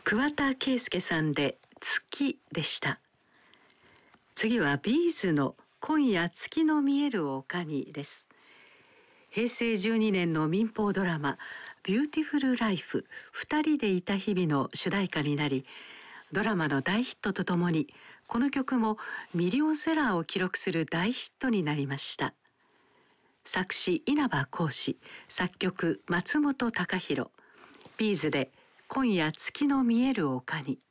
桑田佳祐さんで月でした。次はビーズの今夜月の見える丘にです。平成12年の民放ドラマビューティフルライフ二人でいた日々の主題歌になり、ドラマの大ヒットとともにこの曲もミリオンセラーを記録する大ヒットになりました。作詞稲葉浩志、作曲松本隆弘。ビーズで今夜月の見える丘に。